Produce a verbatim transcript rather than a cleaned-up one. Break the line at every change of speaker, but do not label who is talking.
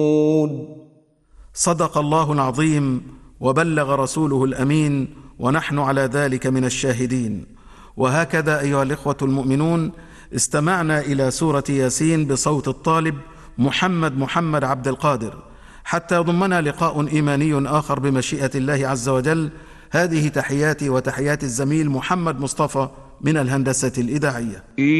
صدق الله العظيم وبلغ رسوله الأمين، ونحن على ذلك من الشاهدين. وهكذا أيها الإخوة المؤمنون استمعنا إلى سورة ياسين بصوت الطالب محمد محمد عبد القادر، حتى يضمنا لقاء إيماني آخر بمشيئة الله عز وجل. هذه تحياتي وتحيات الزميل محمد مصطفى من الهندسة الإذاعية.